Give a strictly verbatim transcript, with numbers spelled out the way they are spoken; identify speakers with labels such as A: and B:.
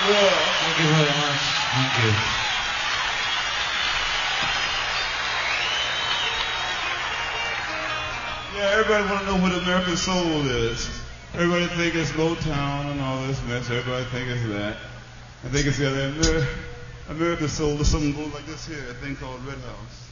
A: Yeah. Thank you very much. Thank you.
B: Yeah, everybody want to know what American soul is. Everybody think it's Motown and all this mess. Everybody think it's that. I think it's the other Amer- American soul is something goes like this here, a thing called Red House.